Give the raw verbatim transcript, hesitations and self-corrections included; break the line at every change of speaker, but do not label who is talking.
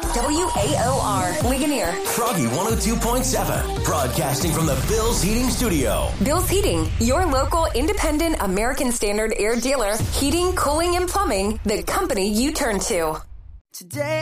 W A O R, Ligonier.
Froggy one oh two point seven, broadcasting from the Bill's Heating Studio.
Bill's Heating, your local independent American Standard air dealer. Heating, cooling, and plumbing, the company you turn to.
Today